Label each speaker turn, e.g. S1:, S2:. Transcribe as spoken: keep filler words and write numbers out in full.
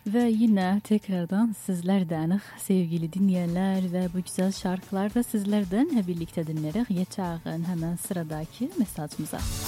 S1: Ve yine tekrardan sizlerden sevgili dinleyenler ve bu güzel şarkılar da sizlerden birlikte dinleyerek geçelim hemen sıradaki mesajımıza.